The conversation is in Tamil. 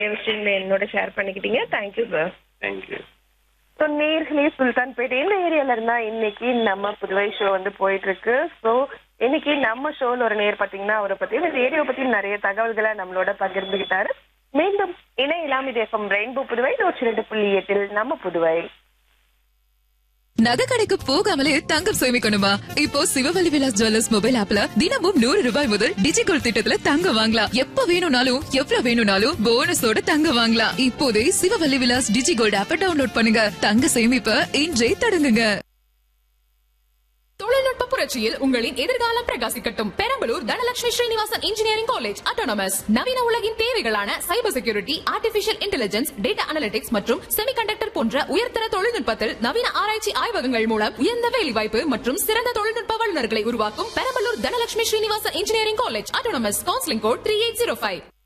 விஷயங்களை என்னோட ஷேர் பண்ணிக்கிட்டீங்க. Thank you sir. தேங்க்யூ. ஸோ நேர்களே, சுல்தான்பேட் இந்த ஏரியால இருந்தா இன்னைக்கு நம்ம புதுவை ஷோ வந்து போயிட்டு இருக்கு. ஸோ இன்னைக்கு நம்ம ஷோல ஒரு நேர் பாத்தீங்கன்னா அவரை பத்தி இந்த ஏரியாவை பத்தி நிறைய தகவல்களை நம்மளோட பகிர்ந்துகிட்டாரு. மீண்டும் இணையலாம். இது FM ரெயின்போ புதுவை 102.8 நம்ம புதுவை. நகை கடைக்கு போகாமலே தங்கம் சேமிக்கணுமா? இப்போ சிவவல்லி விலாஸ் ஜுவல்லர்ஸ் மொபைல் ஆப்ல தினமும் 100 ரூபாய் முதல் டிஜிகோல்ட் திட்டத்துல தங்கம் வாங்கலாம். எப்ப வேணும்னாலும் எவ்வளவு வேணும்னாலும் போனஸோட தங்கம் வாங்கலாம். இப்போதே சிவவல்லி விலாஸ் டிஜிகோல்ட் ஆப்பை டவுன்லோட் பண்ணுங்க. தங்க சேமிப்பை இன்றே தொடங்குங்க. தொழில்நுட்ப புரட்சியில் உங்களின் எதிர்காலம் பிரகாசிக்கட்டும். Perambalur Dhanalakshmi Srinivasan engineering college autonomous நவீன உலகின் தேவைகளான cyber security, artificial intelligence, data analytics மற்றும் செமிகண்டக்டர் போன்ற உயர்தர தொழில்நுட்பத்தில் நவீன ஆராய்ச்சி ஆய்வகங்கள் மூலம் உயர்ந்த வேலைவாய்ப்பு மற்றும் சிறந்த தொழில்நுட்ப வல்லுநர்களை உருவாக்கும் Perambalur Dhanalakshmi Srinivasan engineering college autonomous. Counselling code 3805.